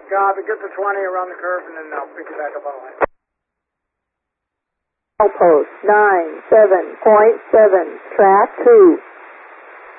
Copy. Get to 20 around the curve, and then I'll pick you back up on the line. Outpost 97.7, track 2.